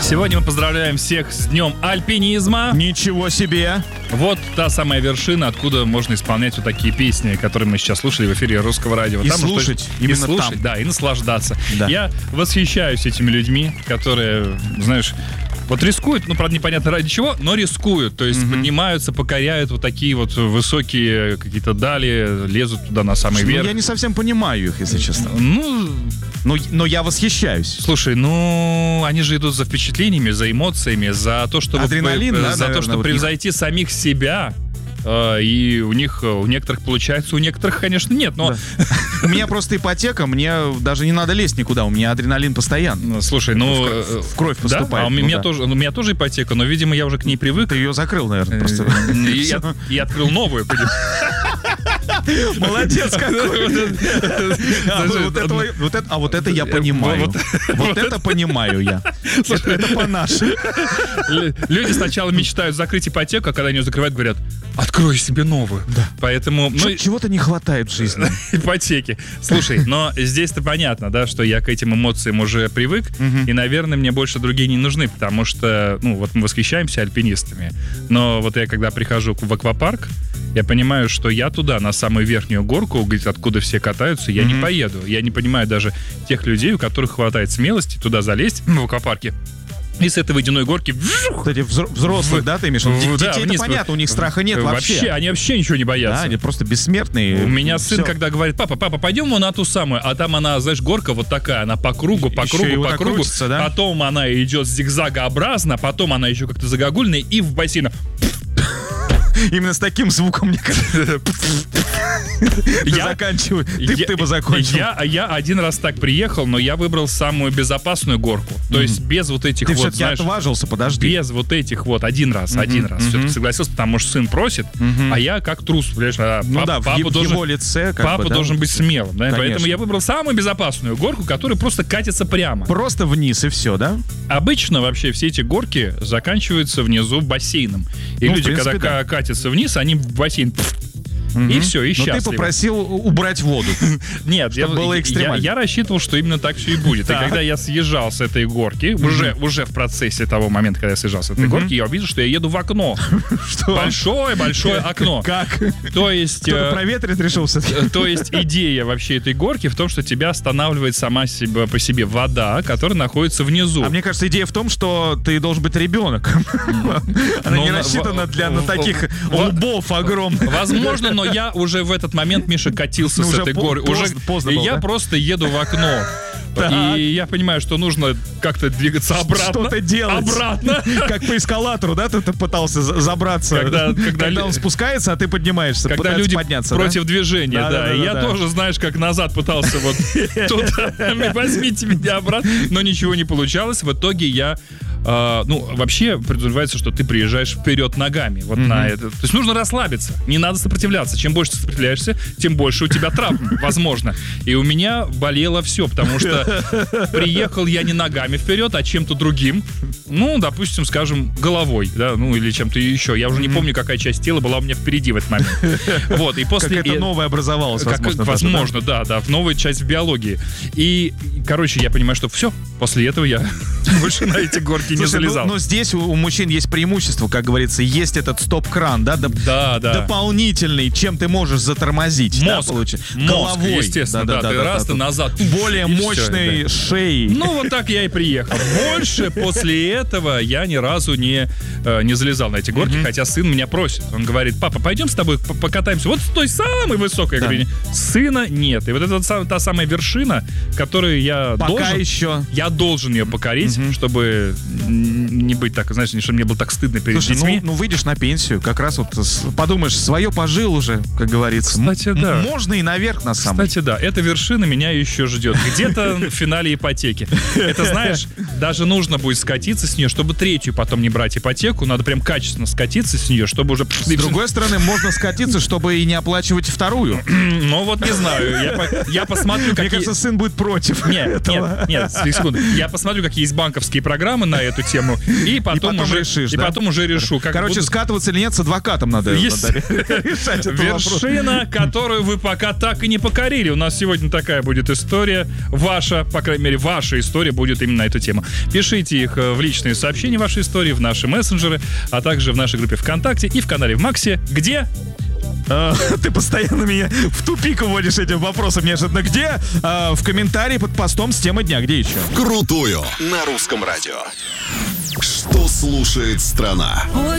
Сегодня мы поздравляем всех с Днем Альпинизма. Ничего себе! Вот та самая вершина, откуда можно исполнять вот такие песни, которые мы сейчас слушали в эфире Русского радио. И там слушать именно и слушать, там. Да, и наслаждаться. Да. Я восхищаюсь этими людьми, которые, знаешь, вот рискуют, ну, правда, непонятно ради чего, но рискуют. То есть поднимаются, покоряют вот такие вот высокие какие-то дали, лезут туда на самый верх. Ну, я не совсем понимаю их, если честно. Но я восхищаюсь. Слушай, ну, они же идут за впечатлениями, за эмоциями, за то, чтобы, Адреналин, да, за то, чтобы вот превзойти самих себя. И у некоторых получается, у некоторых, конечно, нет, но... Да. У меня просто ипотека, мне даже не надо лезть никуда, у меня адреналин постоянно. Слушай, ну... В кровь поступает. Да? А у меня тоже ипотека, но, видимо, я уже к ней привык. Ты ее закрыл, наверное, просто. И открыл новую, понимаешь? Молодец какой. А вот это я понимаю. Вот это понимаю я. Это по-нашему. Люди сначала мечтают закрыть ипотеку, а когда они ее закрывают, говорят: открой себе новую. Да. Поэтому... Чего-то не хватает в жизни. Ипотеки. Слушай, но здесь-то понятно, да, что я к этим эмоциям уже привык, и, наверное, мне больше другие не нужны, потому что, ну, вот мы восхищаемся альпинистами, но вот я когда прихожу в аквапарк, я понимаю, что я туда, на самую верхнюю горку, откуда все катаются, я не поеду. Я не понимаю даже тех людей, у которых хватает смелости туда залезть в аквапарке. И с этой водяной горки... Кстати, взрослых, да, ты имеешь в виду? Да, Детей-то понятно, у них страха нет вообще. Они вообще ничего не боятся. Да, они просто бессмертные. У меня сын, Всё. когда говорит: папа, пойдем на ту самую, а там она, знаешь, горка вот такая, она по кругу, по Еще кругу, и вот по так кругу. крутится, да? Потом она идет зигзагообразно, потом она еще как-то загогульная и в бассейн. Именно с таким звуком, мне кажется. Ты бы закончил. Я один раз так приехал, но я выбрал самую безопасную горку. То есть без вот этих Ты вот, все-таки знаешь... отважился, подожди. Без вот этих вот, один раз все-таки согласился, потому что сын просит, а я как трус, понимаешь, Ну да, в его лице. Папа должен быть смелым, да? Конечно. Поэтому я выбрал самую безопасную горку, которая просто катится прямо. Просто вниз и все, да? Обычно вообще все эти горки заканчиваются внизу бассейном. И Ну, в люди, принципе, когда да. катятся вниз, они в бассейн... И все, и Но счастливы. ты попросил убрать воду. Нет, было экстремально. я рассчитывал, что именно так все и будет. И когда я съезжал с этой горки, уже в процессе того момента, когда я съезжал с этой горки, я увидел, что я еду в окно. Большое окно. Как? То есть... Кто-то проветрить решил все-таки. То есть идея вообще этой горки в том, что тебя останавливает сама себя по себе вода, которая находится внизу. А мне кажется, идея в том, что ты должен быть ребенком. Она не рассчитана для таких лбов огромных. Возможно, но я уже в этот момент, Миша, катился с этой горы. Поздно И было, я да? просто еду в окно. И я понимаю, что нужно как-то двигаться обратно. Что-то делать. Обратно. Как по эскалатору, да, ты пытался забраться. Когда он спускается, а ты поднимаешься, когда пытаешься люди подняться, против да? движения, да. И я тоже, знаешь, как назад пытался вот туда, возьмите меня обратно, но ничего не получалось. В итоге я... вообще подразумевается, что ты приезжаешь вперед ногами. Вот на это. То есть нужно расслабиться. Не надо сопротивляться. Чем больше ты сопротивляешься, тем больше у тебя травм, возможно. И у меня болело все, потому что приехал я не ногами вперед, а чем-то другим. Ну, допустим, скажем, головой, да, ну или чем-то еще. Я уже не помню, какая часть тела была у меня впереди в этот момент. Вот, и после... Какая-то новая образовалась, возможно. Возможно, да, в новую часть в биологии. И, короче, я понимаю, что все, после этого я больше на эти горки не залезал. Но здесь у мужчин есть преимущество, как говорится, есть этот стоп-кран, да? Да. Дополнительный, чем ты можешь затормозить. Мозг, головой. Естественно, да. Ты раз, ты назад. Более мощной шеей. Ну, вот так я и приехал. Больше после этого я ни разу не залезал на эти горки, хотя сын меня просит. Он говорит: папа, пойдем с тобой покатаемся вот с той самой высокой. Я говорю: сына нет. И вот это та самая вершина, которую я должен ее покорить, чтобы не быть так, знаешь, чтобы мне было так стыдно перед детьми. Ну, выйдешь на пенсию, как раз вот подумаешь, свое пожил уже, как говорится. Кстати, да. Можно и наверх, на самом деле. Кстати, да, эта вершина меня еще ждет. Где-то в финале ипотеки. Это, знаешь, даже нужно будет скатиться с нее, чтобы третью потом не брать ипотеку. Надо прям качественно скатиться с нее, чтобы уже... С другой стороны, можно скатиться, чтобы и не оплачивать вторую. Ну вот не знаю. Я посмотрю, какие... Мне кажется, сын будет против этого. Нет, секунду. Я посмотрю, какие есть банковские программы на эту тему, И потом уже решишь. И потом уже решу. Короче, скатываться или нет, с адвокатом надо решать этот вопрос. Вершина, которую вы пока так и не покорили. У нас сегодня такая будет история. Ваша, по крайней мере, ваша история будет именно на эту тему. Пишите их в личные сообщения, ваши истории, в наши мессенджеры, а также в нашей группе ВКонтакте и в канале в Максе, где... Ты постоянно меня в тупик уводишь этим вопросом неожиданно. Где? В комментарии под постом с темой дня. Где еще? Крутую на русском радио. Что слушает страна?